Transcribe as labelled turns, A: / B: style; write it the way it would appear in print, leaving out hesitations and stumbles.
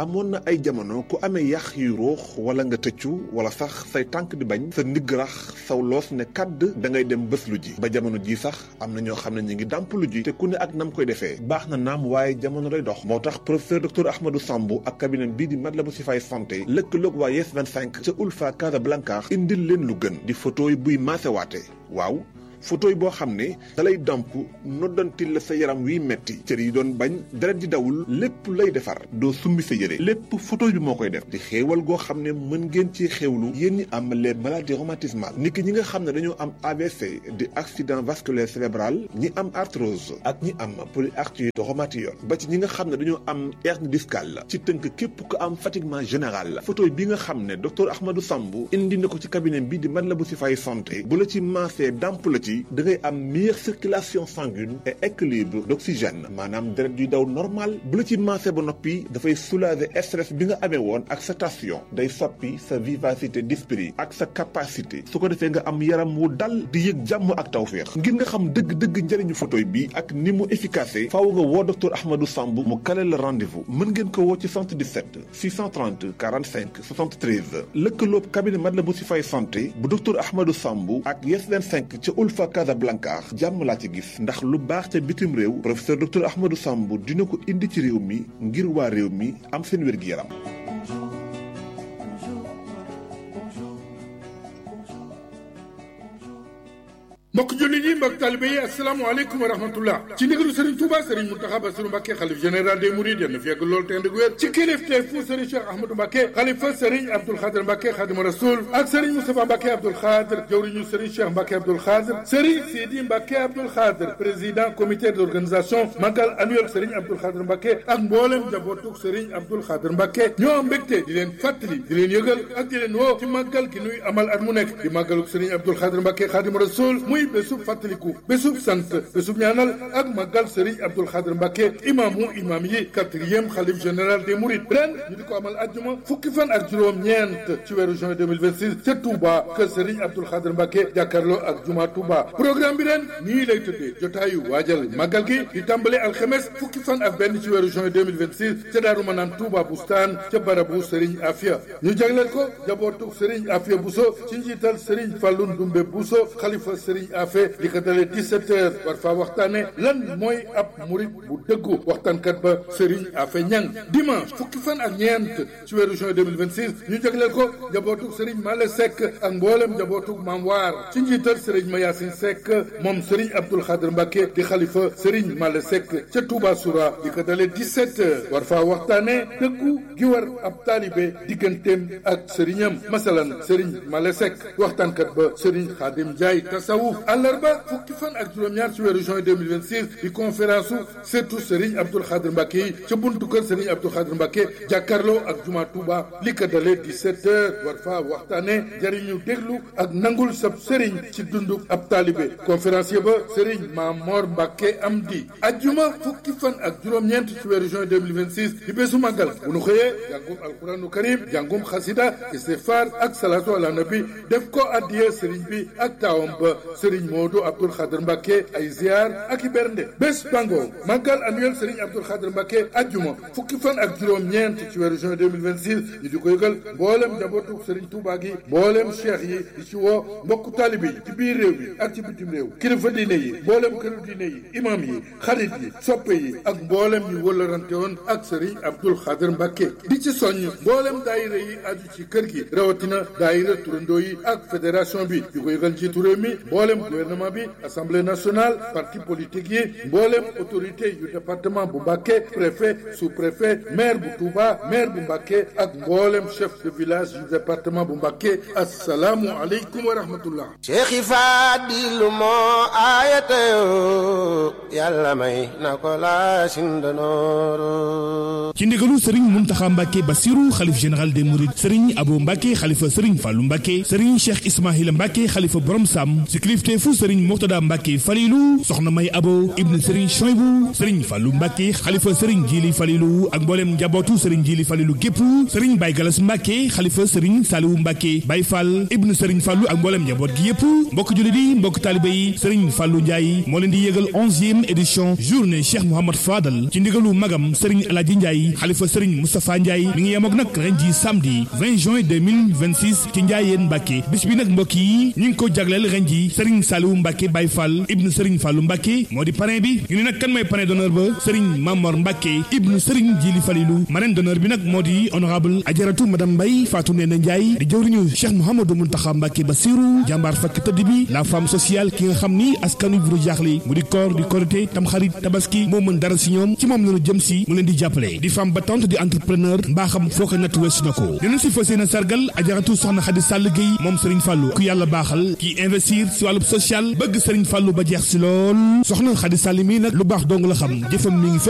A: amoon na ay jamono ku amee yax yu ruux wala nga tëccu wala sax say tànk di bañ sa ndigg rax saw loos ne kàdd da ngay dem bés lu ji ba jamono ji sax am na ñoo xam ne ñu ngi dàmp lu ji te ku ne ak nam koy defee baax na naam waaye jamono day dox moo tax professeur docteur Ahmadou Samb ak cabinet bii di Matlaboul Chifaay santé lëkkaloog waa Yes 25 ca Ulfa Casablanca indil leen lu gën di photo yi buy maasewaate waaw photo yi boo xam ne dalay damp noddantil la sa yaram wiy metti cër yi doon bañ deret di dawul lépp lay defar doo summi sa yére lépp photo bi moo koy def di xéewal goo xam ne mën ngeen ci xéewlu yéen ñi am les maladies rhumatismales niki ñi nga xam ne dañoo am AVC di accident vasculaire cérébral ñi am arthrose ak ñi am polyarthrite rhumatoïde ba ci ñi nga xam ne dañoo am hernie discale ci tënk képp ku am fatiguement général photo bi nga xam ne docteur Ahmadou Samb indi na ko ci cabinet bi di Matlaboul Chifaay santé bu la ci maasee damp la ci da ngay am meilleure circulation sanguine et équilibre d'oxygène maanaam deret yuy daw normal bu la ci maasee ba noppi dafay soulager stress bi nga amee woon ak sa tension day soppi sa vivacité d'esprit ak sa capacité su ko defee nga am yaram wu dal di yëg jàmm ak tawféex ngir nga xam dëgg-dëgg njëriñu photoy bi ak ni mu efficace faaw nga woo docteur Ahmadou Samb mu kale la rendez-vous mën ngeen ko woo ci 77 630 45 73 lëkkaloob cabinet Matlaboul Chifaay santé bu docteur Ahmadou Samb ak Yes 25 ca Ulfa Casablanca jàmm laa ci gis ndax lu baax ca bitim réew professeur docteur Ahmadou Samb dina ko indi ci réew mi ngir waa réew mi am seen wér-gi-yaram.
B: mbokk jullit yi mbokk taalibe yi asalaamaaleykum wa rahmatullah ci ndigalu Serigne Touba Serigne Mountakha Bassirou Mbacké xalif général des Mourides yal na fi yàgg lool te ànd ak wér ci kilifteefu Serigne Cheikh Ahmadou Mbacké xalifa Serigne Abdoul Khadr Mbacké Khadimu Rasoul ak Serigne Moustapha Mbacké Abdoul Khadr jawriñu Serigne Cheikh Mbacké Abdoul Khadr Serigne Sidi Mbacké Abdoul Khadr président comité d'organisation magal annuel Serigne Abdoul Khadr Mbacké ak mboolem njabootug Serigne Abdoul Khadr Mbacké ñoo am mbégte di leen fàttali di leen yëgal ak di leen woo ci màggal gi nuy amal at mu nekk di màggalug Serigne Abdoul Khadr Mbacké Khadimu Rasoul bésub fàttaliku bésub sant bésub ñaanal ak màggal Serigne Abdoul Khadr Mbacké imaamu imaam yi 4e xalif général des Mourides ren ñu di ko amal ajjuma fukki fan ak juróom-ñeent ci weeru juin 2026 ca Touba kër Serigne Abdoul Khadr Mbacké jàkkaarloo ak juma Touba programme bi ren nii lay tëddee jotaayu waajal màggal gi di tàmbale alxemes fukki fan ak benn ci weeru juin 2026 ca Daaru Manaan Touba Bustaan ca barabu Serigne Afia ñu jagleel ko jabootug Serigne Afia Bousso ci njiital Serigne Fallou Ndoumbe Bousso xalifa Serigne Afia li ko dalee 17h war faa waxtaane lan mooy ab murit bu dëggu waxtaankat ba Serigne Afe Ñang dimanche fukki fan ak ñeent ci weeru juin 2026 ñu jagleel ko jabootug Serigne Male Seck ak mboolem jabootug Maam Waar ci njiital Serigne Mayasin Seck moom Serigne Abdoul Khadr Mbacké di xalifa Serigne Male Seck ca Touba Soura li ko dalee 17h war faa waxtaane dëggu gi war ab taalibe digganteem ak sëriñam masalan Serigne Male Seck waxtaankat ba Serigne Khadim Ndiaye tasawuf ba fukki fan ak juróom-ñaar ci weeru juin 2026 di conférence su surtout Serigne Abdoul Khadr Mbacké yi ca buntu kër Serigne Abdoul Khadr Mbacké jàkkaarloo ak juma Touba li ko dalee 17h war faa waxtaane jariñu déglu ak nangul sab Serigne ci dundu ab taalibe conférencier ba Serigne Mamor Mbacké Amdi ajjuma fukki fan ak juróom-ñeent ci weeru juin 2026 di bésu màggal bu nu xëyee jàngum alquranu karim jàngum xasida istighfar ak salatu ala nabi def ko addiye Serigne bi ak taawam ba Serigne Modou Abdoul Khadr Mbacké ay ziar ak i bernde bés bango màggal annuel Serigne Abdoul Khadr Mbacké ajjuma fukki fan ak juróom-ñeent ci weeru juin 2026 ñu di ko yëgal mboolem njabootu Serigne Touba gi mboolem cheikh yi di ci woo mbokku taalibe yi ci biir réew mi ak ci bitim réew kilifa diine yi mboolem këru diine yi imam yi xarit yi soppe yi ak mboolem ñu wëllarante woon ak Serigne Abdoul Khadr Mbacké di ci soññ mboolem daayira yi aju ci kër gi rawatina daayira turandoo yi ak fédération bi di ko yëgal njiitu réew mi mboolem gouvernement bi assemblée nationale parti politique yi mboolem autorité yu département bu Mbacké préfet sous-préfet maire bu Touba maire bu Mbacké ak mboolem chef de village yu département bu Mbacké assalaamu aleykum wa rahmatullah
C: Cheikh Fadilu moo aayatayo yàlla may na ko la sindanoro
D: ci ndigalu Serigne Mountakha Mbacké Bassirou xalif général des Mourides Serigne Abo Mbacké xalifa Serigne Fallou Mbacké Serigne Cheikh Ismaïla Mbacké xalifa Borom Sam ci kilifteefu Serigne Mourtada Mbacké Falilou soxna May Abo ibn Serigne Choybou Serigne Fallou Mbacké xalifa Serigne Djili Falilou ak mboolem njabootu Serigne Djili Falilou gépp Serigne Baye Galas Mbacké xalifa Serigne Saliou Mbacké Baye Fall ibn Serigne Fallou ak mboolem njaboot gi yëpp mbokk jullit yi mbokk taalibe yi Serigne Fallou Ndiaye moo leen di yégal 11e édition journée Cheikh Mouhamad Fadal ci ndigalu magam Serigne Aladji Ndiaye Ndiaye xalifa Serigne Moustapha Ndiaye mi ngi yemook nag ren ji samedi 20 juin 2026 ci Ndiayeen Mbacke bis bi nag mbokk yi ñu ngi ko jagleel ren ji Serigne Saliou Mbacke Baye Fall ibnu Serigne Fallou Mbacke moo di parrain bi ñu ne nag kan mooy parrain d'honneur ba Serigne Mamor Mbacke ibnu Serigne Djili Falilou marraine d'honneur bi nag moo di honorable Adjaratou madame Mbaye Fatou Néné Ndiaye di jëwriñu Cheikh Mouhamadou Mountakha Mbacke Bassirou jàmbaar fakk tëdd bi la femme sociale ki nga xam ni askanu bu jaaxle mu di koor di korité tamxarit tabaski moo mën dara si ñoom ci moom lañu jëm si mu leen di jàppale di femme battante di entrepreneur mbaaxam foo ko natt weesu na ko dinañ si fas yéene sargal Adjaratou soxna Khady Sall Gueye moom Serigne Fallou ku yàlla baaxal ki investir si wàllu social bëgg Serigne Fallou ba jeex si lool soxna Khady Sall mi nag lu baax dong la xam jëfam mi ngi